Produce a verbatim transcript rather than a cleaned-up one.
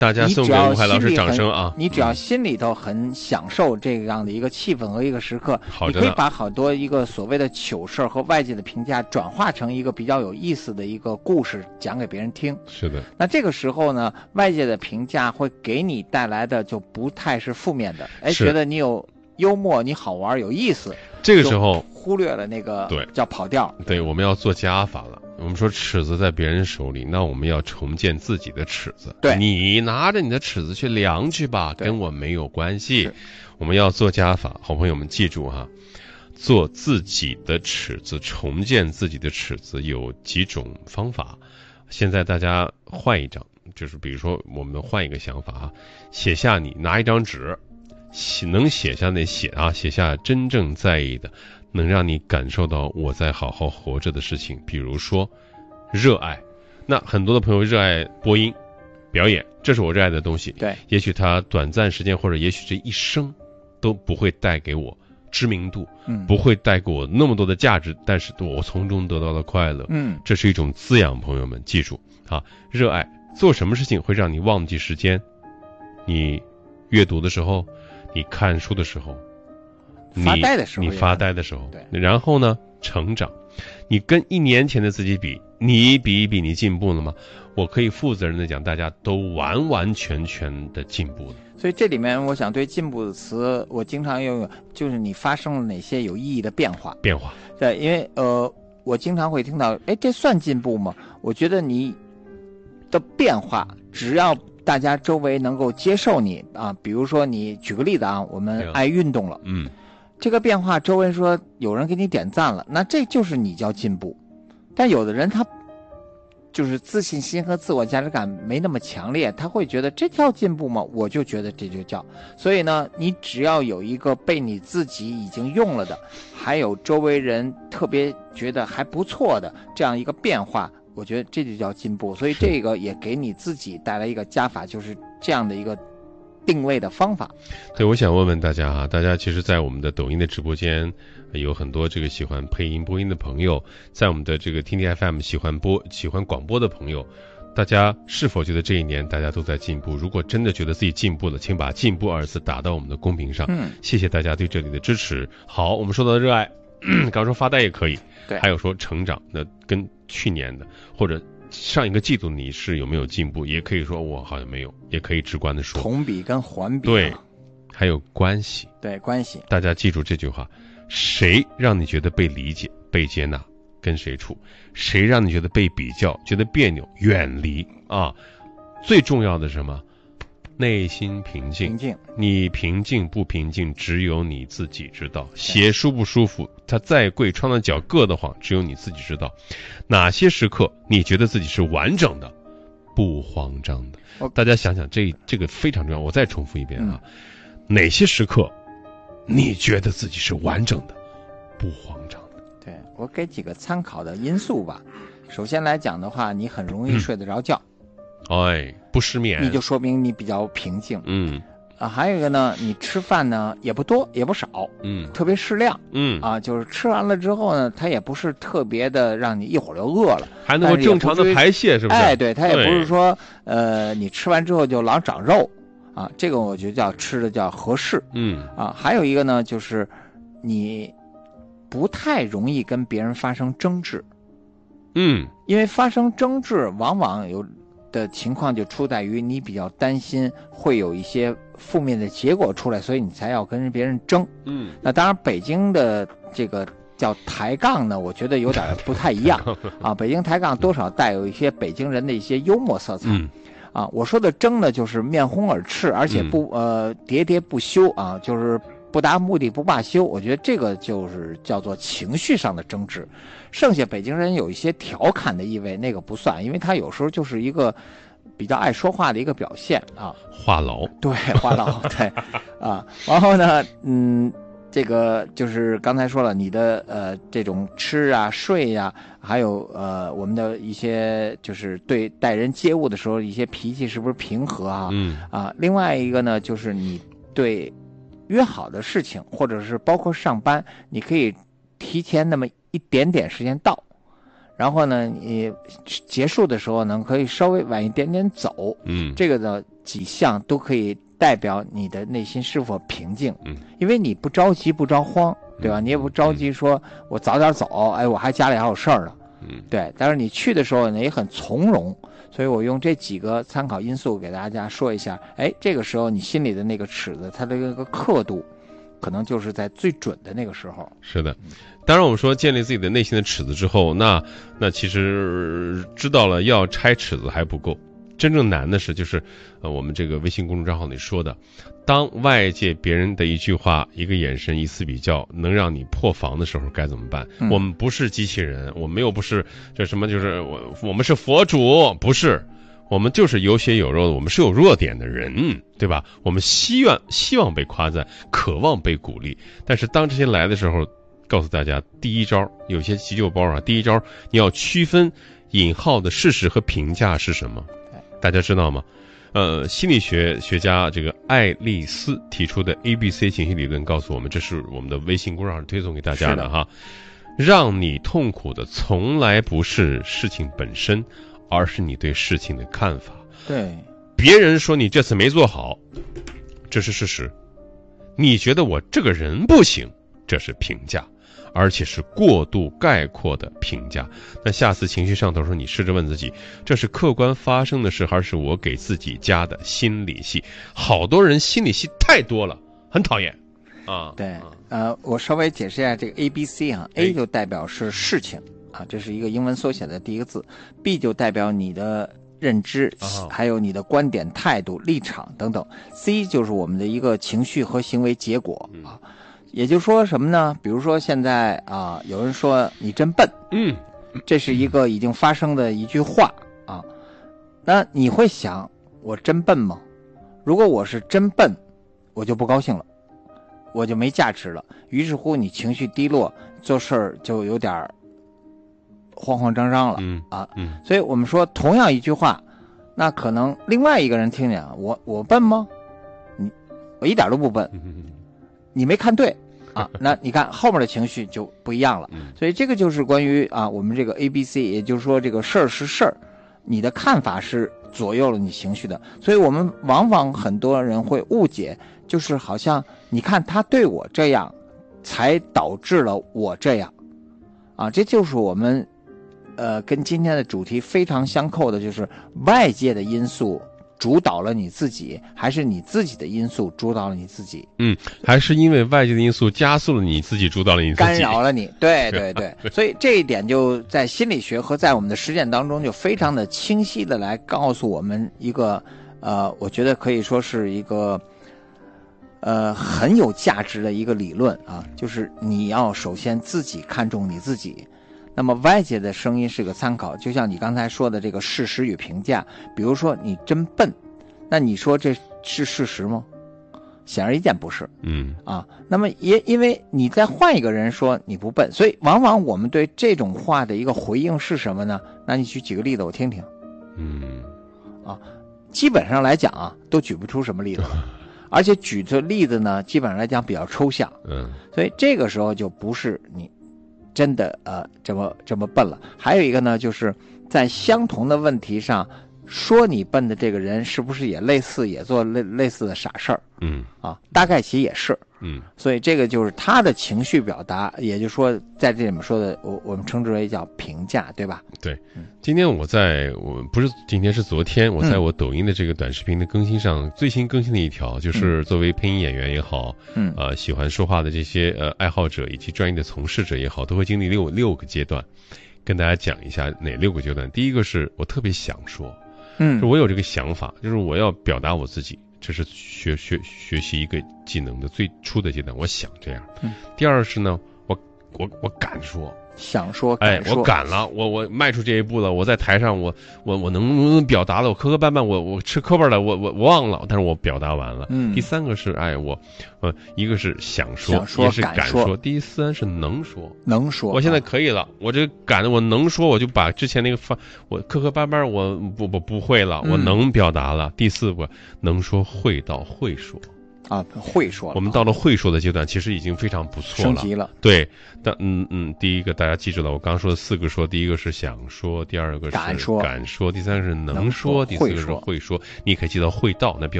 大家送给吴海老师掌声啊！ 你只要心里头很享受这样的一个气氛和一个时刻，你可以把好多一个所谓的糗事和外界的评价转化成一个比较有意思的一个故事讲给别人听。 是的。 那这个时候呢，外界的评价会给你带来的就不太是负面的，哎，觉得你有幽默，你好玩，有意思。 这个时候忽略了那个对叫跑调。 对，我们要做加法了。我们说尺子在别人手里，那我们要重建自己的尺子。 对， 你拿着你的尺子去量去吧，跟我没有关系。我们要做加法，好朋友们记住哈，做自己的尺子，重建自己的尺子有几种方法。现在大家换一张，就是比如说我们换一个想法啊，写下你拿一张纸，写能写下那写啊，写下真正在意的。能让你感受到我在好好活着的事情，比如说热爱。那很多的朋友热爱播音表演，这是我热爱的东西。 对， 也许它短暂时间或者也许这一生都不会带给我知名度， 嗯， 不会带给我那么多的价值，但是我从中得到了快乐。 嗯，这是一种滋养。朋友们记住啊，热爱做什么事情会让你忘记时间？你阅读的时候，你看书的时候， 你发呆的时候， 你发呆的时候， 对， 然后呢，成长，你跟一年前的自己比，你比一比，你进步了吗？我可以负责任的讲，大家都完完全全的进步了。 所以这里面，我想对进步的词，我经常用，就是你发生了哪些有意义的变化？ 变化， 对，因为呃，我经常会听到，哎，这算进步吗？我觉得你的变化，只要大家周围能够接受你啊，比如说你举个例子啊，我们爱运动了， 嗯。 这个变化，周围说有人给你点赞了，那这就是你叫进步。但有的人他就是自信心和自我价值感没那么强烈，他会觉得这叫进步吗？我就觉得这就叫。所以呢，你只要有一个被你自己已经用了的，还有周围人特别觉得还不错的这样一个变化，我觉得这就叫进步。所以这个也给你自己带来一个加法，就是这样的一个定位的方法。 对，我想问问大家哈，大家其实在我们的抖音的直播间有很多这个喜欢配音播音的朋友，在我们的这个听听 F M 喜欢播喜欢广播的朋友，大家是否觉得这一年大家都在进步？如果真的觉得自己进步了，请把进步二字打到我们的公屏上。 嗯， 谢谢大家对这里的支持。好，我们说到热爱，刚说发呆也可以， 对， 还有说成长，那跟去年的或者上一个季度你是有没有进步，也可以说我好像没有，也可以直观的说同比跟环比。 对，还有关系。 对，关系， 大家记住这句话，谁让你觉得被理解被接纳，跟谁处，谁让你觉得被比较觉得别扭，远离啊。最重要的是什么？内心平静， 平静， 你平静不平静，只有你自己知道。鞋舒不舒服，它再贵，穿的脚硌得慌，只有你自己知道。哪些时刻你觉得自己是完整的，不慌张的？大家想想，这这个非常重要。我再重复一遍啊，嗯、哪些时刻你觉得自己是完整的，不慌张的？ 对，我给几个参考的因素吧。首先来讲的话，你很容易睡得着觉。嗯哎，不失眠， 你就说明你比较平静。 嗯， 啊，还有一个呢，你吃饭呢也不多也不少， 嗯， 特别适量， 嗯， 啊，就是吃完了之后呢，它也不是特别的让你一会儿就饿了， 还能够正常的排泄，是不是？ 哎，对，它也不是说呃，你吃完之后就老长肉，啊，这个我觉得叫吃的叫合适， 嗯， 啊，还有一个呢，就是你不太容易跟别人发生争执， 嗯， 因为发生争执往往有。的情况就出在于你比较担心会有一些负面的结果出来，所以你才要跟别人争。 嗯， 那当然北京的这个叫抬杠呢，我觉得有点不太一样啊。北京抬杠多少带有一些北京人的一些幽默色彩。 嗯， 啊，我说的争呢，就是面红耳赤，而且不、嗯、呃喋喋不休啊，就是不达目的不罢休。我觉得这个就是叫做情绪上的争执。剩下北京人有一些调侃的意味，那个不算，因为他有时候就是一个比较爱说话的一个表现啊。 话痨， 对，话痨，对，啊，然后呢，嗯，这个就是刚才说了，你的呃这种吃啊、睡呀、啊，还有呃我们的一些就是对待人接物的时候一些脾气是不是平和啊？ 嗯啊，另外一个呢，就是你对约好的事情，或者是包括上班，你可以提前那么一点点时间到，然后呢，你结束的时候呢，可以稍微晚一点点走。 嗯， 这个呢， 几项都可以代表你的内心是否平静。 嗯， 因为你不着急不着慌，对吧？ 嗯、 你也不着急说我早点走，哎，我还家里还有事儿呢。 嗯， 对。但是你去的时候呢也很从容，所以我用这几个参考因素给大家说一下。哎，这个时候你心里的那个尺子，它的那个刻度，可能就是在最准的那个时候。 是的。当然我们说建立自己的内心的尺子之后，那那其实知道了要拆尺子还不够，真正难的是就是呃我们这个微信公众账号里说的，当外界别人的一句话一个眼神一次比较能让你破防的时候该怎么办、嗯、我们不是机器人，我们又不是这什么就是我我们是佛主，不是，我们就是有血有肉的，我们是有弱点的人，对吧？我们希望希望被夸赞，渴望被鼓励，但是当这些来的时候，告诉大家第一招，有些急救包啊，第一招你要区分引号的事实和评价是什么，大家知道吗？呃，心理学学家这个爱丽丝提出的 A B C 情绪理论告诉我们，这是我们的微信公众号推送给大家的哈。让你痛苦的从来不是事情本身，而是你对事情的看法。 对， 别人说你这次没做好，这是事实；你觉得我这个人不行，这是评价，而且是过度概括的评价。那下次情绪上头的时候，你试着问自己，这是客观发生的事，还是我给自己加的心理戏？好多人心理戏太多了，很讨厌啊。 对，呃，我稍微解释一下这个 A B C 啊 ，A 就代表是事情啊，这是一个英文缩写的第一个字 ，B 就代表你的认知，还有你的观点、态度、立场等等 ，C 就是我们的一个情绪和行为结果啊。也就是说什么呢？比如说现在啊，有人说你真笨， 嗯， 这是一个已经发生的一句话啊。那你会想，我真笨吗？如果我是真笨，我就不高兴了，我就没价值了。于是乎，你情绪低落，做事儿就有点慌慌张张了， 嗯啊， 嗯。 所以我们说，同样一句话，那可能另外一个人听见，我我笨吗？你我一点都不笨。你没看对啊，那你看后面的情绪就不一样了。所以这个就是关于啊我们这个 A B C， 也就是说这个事儿是事儿，你的看法是左右了你情绪的。所以我们往往很多人会误解，就是好像你看他对我这样，才导致了我这样，啊，这就是我们呃跟今天的主题非常相扣的，就是外界的因素主导了你自己，还是你自己的因素主导了你自己？ 嗯，还是因为外界的因素加速了你自己，主导了你自己， 干扰了你。对对对，所以这一点就在心理学和在我们的实践当中，就非常的清晰的来告诉我们一个，呃，我觉得可以说是一个，呃，很有价值的一个理论啊，就是你要首先自己看重你自己。那么外界的声音是个参考，就像你刚才说的这个事实与评价，比如说你真笨，那你说这是事实吗？显而易见不是。 嗯啊，那么也因为你再换一个人说你不笨，所以往往我们对这种话的一个回应是什么呢？那你举几个例子我听听。 嗯啊，基本上来讲啊，都举不出什么例子了，而且举的例子呢，基本上来讲比较抽象。 嗯， 所以这个时候就不是你真的呃这么这么笨了。还有一个呢，就是在相同的问题上，说你笨的这个人是不是也类似也做类类似的傻事儿？ 嗯啊，大概其也是。 嗯， 所以这个就是他的情绪表达，也就是说在这里面说的，我我们称之为叫评价，对吧？ 对。今天我在我不是今天是昨天，我在我抖音的这个短视频的更新上，嗯、最新更新的一条就是作为配音演员也好， 嗯， 呃，喜欢说话的这些呃爱好者以及专业的从事者也好，都会经历六六个阶段，跟大家讲一下哪六个阶段。第一个是我特别想说， 嗯， 我有这个想法，就是我要表达我自己。这是学学学习一个技能的最初的阶段，我想这样。 嗯， 第二是呢，我我我敢说， 想说，敢说， 哎，我敢了，我我迈出这一步了，我在台上，我我我能不能表达了？我磕磕绊绊，我我吃磕巴了，我我我忘了，但是我表达完了。 嗯， 第三个是，哎，我呃，一个是想说， 想说也是敢说， 第三是能说， 能说。 我现在可以了，我这敢，我能说，我就把之前那个发，我磕磕绊绊，我不不不会了，我能表达了。嗯、第四个能说会道会说。 啊，会说了。 我们到了会说的阶段，其实已经非常不错了。 升级了。 对，但嗯嗯，第一个大家记住了，我刚刚说的四个说，第一个是想说，第二个是敢说， 敢说，第三个是能说， 第四个是会说。你可以记到会道，那标